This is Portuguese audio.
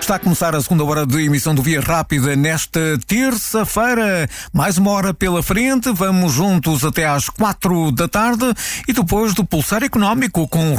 Está a começar a segunda hora de emissão do Via Rápida nesta terça-feira. Mais uma hora pela frente. Vamos juntos até às 4 da tarde e depois do Pulsar Económico com